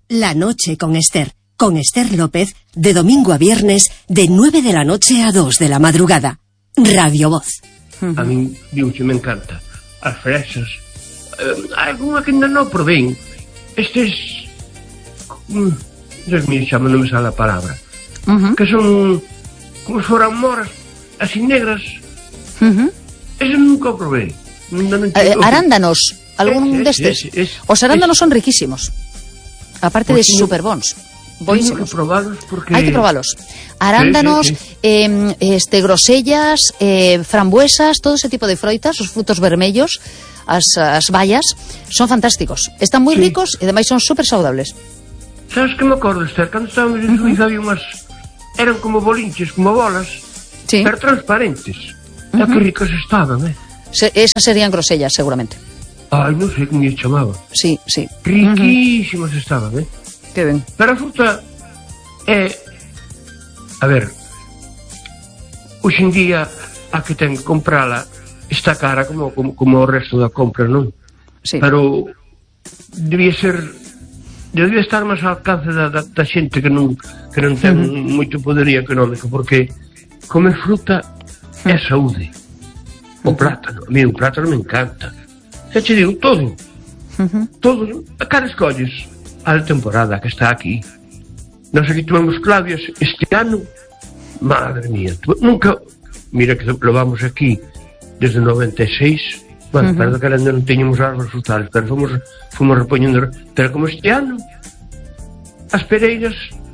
La noche con Esther López, de domingo a viernes, de 9 de la noche a 2 de la madrugada. Radio Voz. A mí, digo que me encanta. As fresas. Alguna que ainda non probén. Estes... Dios mío, xa non me sale a palabra. Que son como se foran moras, así negras. Ese nunca o probé. Arándanos, algún destes. Os arándanos son riquísimos. Aparte de super bons. Tengo que probarlos porque... Hai que probalos. Arándanos, grosellas, frambuesas, todo ese tipo de froitas, os frutos vermellos, as bayas, son fantásticos. Están moi ricos e ademais son super saudables. Sabes que me acordo, Esther? Cando estábamos en Suiza había unhas... Eran como bolinches, como bolas, pero transparentes. E que ricas estaban, Esas serían grosellas, seguramente. Ai, non sei como lle chamaba. Sí. Riquísimas estaban, Que ben. Pero a fruta é... A ver, hoxe en día a que ten que comprala está cara como o resto da compra, non? Sí. Pero debía estar máis ao alcance da xente que non ten moito poderío económico, porque comer fruta é saúde. O plátano, a mí o plátano me encanta. Xa te digo, todo. A cara escolles a temporada que está aquí. Nós aquí tomamos clavias este ano, madre mía, nunca, mira que lo vamos aquí desde 96, bueno, pero que ainda non teñamos árboles frutales, pero fomos repoñendo, pero como este ano as pereiras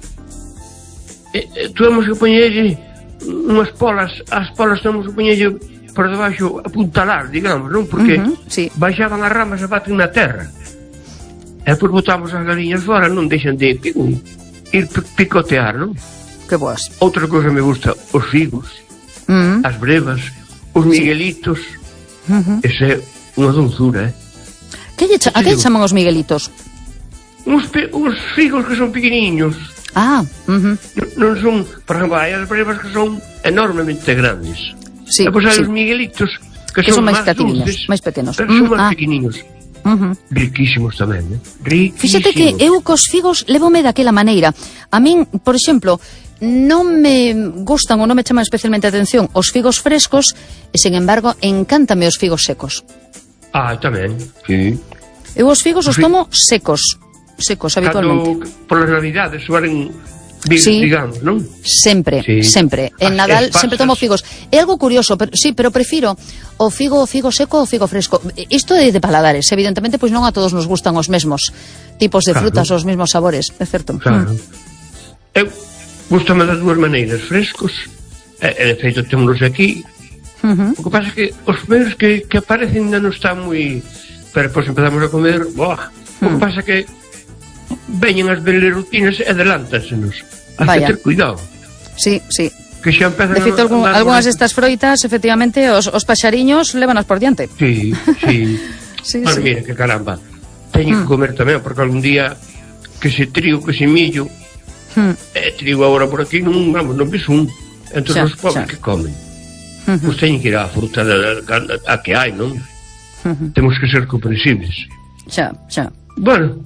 tuvemos que poñerlle unhas polas, as polas tuvemos que poñerlle por debaixo apuntalar, digamos, non? Porque baixaban as ramas e baten na terra. E depois botamos as galiñas fora, non deixan de ir picotear, non? Que boas. Outra cousa me gusta, os figos, as brevas, os miguelitos. Esa é unha dulzura, A que chaman os miguelitos? Uns figos que son pequeniños. Non son, por exemplo, hai as brevas que son enormemente grandes. E depois hai os miguelitos que son máis dulces, máis pequenos. Son máis pequeninos. Riquísimos tamén, riquísimos. Fíxate que eu cos figos levome daquela maneira. A min, por exemplo, non me gustan ou non me chaman especialmente a atención os figos frescos e, sen embargo, encántame os figos secos. Tamén, sí. Eu os figos os tomo secos habitualmente. Cando polas navidades suelen digamos, non? Sempre. En Nadal sempre tomo figos. É algo curioso, pero prefiro o figo seco ou o figo fresco. Isto é de paladares, evidentemente, pois non a todos nos gustan os mesmos tipos de frutas, os mesmos sabores, é certo. Claro. Eu gustame das dúas maneiras, frescos, e de feito témonos aquí. O que pasa é que os primeiros que aparecen ainda non están moi... Pero pois empezamos a comer, o que pasa é que veñen as belerutinas e adelántansenos. Has que ter cuidado. Sí. Que xa empezan de feito, algunhas destas froitas, efectivamente, os paxariños levanas por diante. Sí. Mas mira, que caramba, teño que comer tamén, porque algún día que se trigo, que se millo, trigo agora por aquí, non ves entre os pobres que comen. Pois teñen que ir á fruta a que hai, non? Temos que ser comprensibles. Xa. Bueno,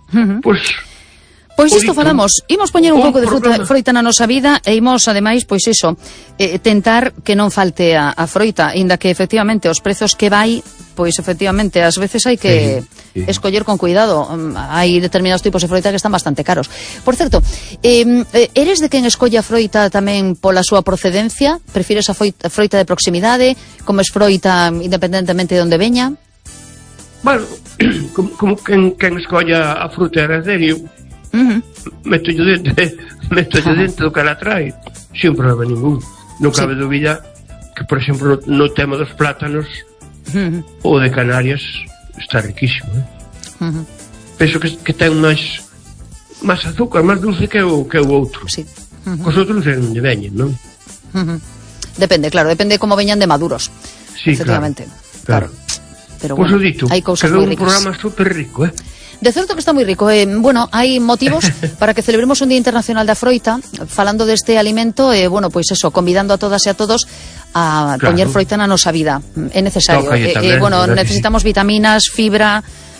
Pois isto falamos, imos poñer un pouco de froita na nosa vida e imos, ademais, pois iso, tentar que non falte a froita, inda que efectivamente os prezos que vai, pois efectivamente, ás veces hai que escoller con cuidado. Hai determinados tipos de froita que están bastante caros. Por certo, eres de quen escolle a froita tamén pola súa procedencia? Prefires a froita de proximidade? Comes froita independentemente de onde veña? Bueno, como quen escolla a fruta heredario, meto dentro do que la trae sin problema ningún. Non cabe dúbida que, por exemplo, no tema dos plátanos o de Canarias está riquísimo, penso que ten máis azúcar, máis dulce que o outro. Cos outros non sei onde veñen, non? Depende como veñan de maduros. Efectivamente, claro. Pero bueno, hai cousas moi ricas. Un programa super rico, De certo que está moi rico. Bueno, hai motivos para que celebremos un Día Internacional da Froita, falando deste alimento, pois eso, convidando a todas e a todos a poñer froita na nosa vida. É necesario. Necesitamos vitaminas, fibra,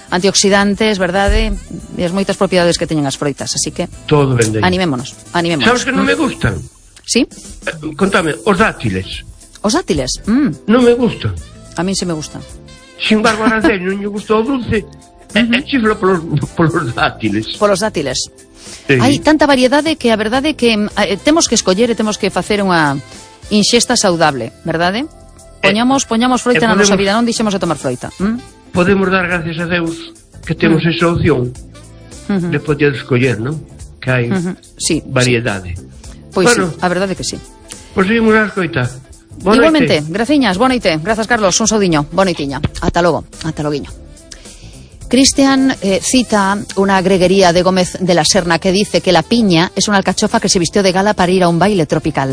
antioxidantes, verdade? E as moitas propiedades que teñen as froitas, así que todo ben animémonos. Sabes que non me gustan? Sí? Contame, os dátiles. Os dátiles? Non me gustan. A min se me gustan. Sin embargo, a Araceli non lle gustou o dulce, chiflo polos dátiles. Polos dátiles. Sí. Hai tanta variedade que a verdade é que temos que escoller e temos que facer unha inxesta saudable, verdade? Poñamos froita na nosa vida, non deixemos de tomar froita. Podemos dar gracias a Deus que temos esa opción de poder escoller, non? Que hai variedade. Pois bueno, sí, a verdade é que sí. Pois seguimos a escoita. Igualmente, graciñas, boa noite. Grazas, Carlos, un saudiño, boa noitiña. Ata logo, ata loguiño. Cristian cita una greguería de Gómez de la Serna que dice que la piña es una alcachofa que se vistió de gala para ir a un baile tropical.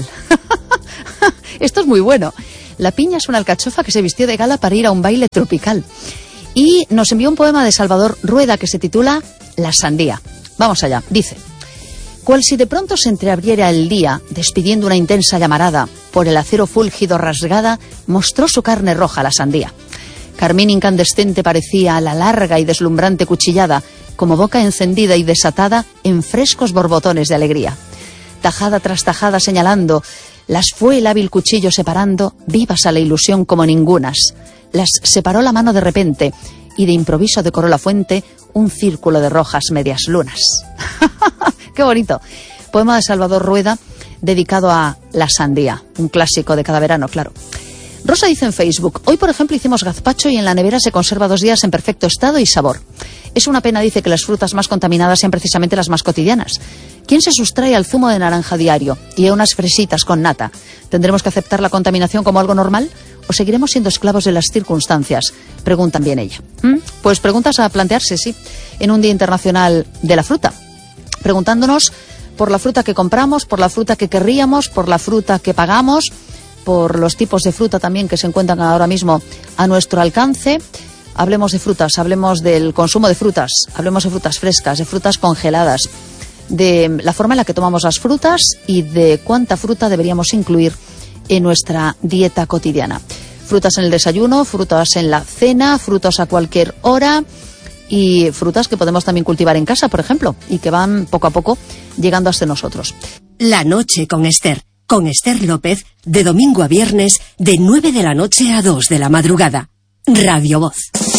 Esto es muy bueno. La piña es una alcachofa que se vistió de gala para ir a un baile tropical. Y nos envió un poema de Salvador Rueda que se titula La sandía. Vamos allá, dice: cual si de pronto se entreabriera el día, despidiendo una intensa llamarada, por el acero fúlgido rasgada, mostró su carne roja la sandía. Carmín incandescente parecía la larga y deslumbrante cuchillada, como boca encendida y desatada en frescos borbotones de alegría. Tajada tras tajada señalando, las fue el hábil cuchillo separando, vivas a la ilusión como ningunas. Las separó la mano de repente, y de improviso decoró la fuente un círculo de rojas medias lunas. ¡Qué bonito! Poema de Salvador Rueda dedicado a la sandía, un clásico de cada verano, claro. Rosa dice en Facebook: hoy, por ejemplo, hicimos gazpacho y en la nevera se conserva 2 días en perfecto estado y sabor. Es una pena, dice, que las frutas más contaminadas sean precisamente las más cotidianas. ¿Quién se sustrae al zumo de naranja diario y a unas fresitas con nata? ¿Tendremos que aceptar la contaminación como algo normal? ¿O seguiremos siendo esclavos de las circunstancias? Preguntan bien ella. Pues preguntas a plantearse, sí, en un Día Internacional de la Fruta. Preguntándonos por la fruta que compramos, por la fruta que querríamos, por la fruta que pagamos, por los tipos de fruta también que se encuentran ahora mismo a nuestro alcance. Hablemos de frutas, hablemos del consumo de frutas, hablemos de frutas frescas, de frutas congeladas, de la forma en la que tomamos las frutas y de cuánta fruta deberíamos incluir en nuestra dieta cotidiana. Frutas en el desayuno, frutas en la cena, frutas a cualquier hora y frutas que podemos también cultivar en casa, por ejemplo, y que van poco a poco llegando hasta nosotros. La noche con Esther López, de domingo a viernes, de 9 de la noche a 2 de la madrugada. Radio Voz.